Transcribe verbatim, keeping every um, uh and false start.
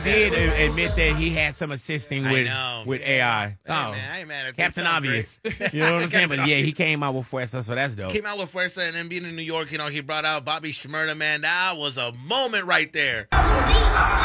did admit that he had some assisting with with A I. Hey, oh, man, I ain't mad at Captain that. Obvious. You know what I'm saying? But yeah, he came out with Fuerza, so that's dope. Came out with Fuerza, and then being in New York, you know, he brought out Bobby Shmurda, man. That was a moment right there.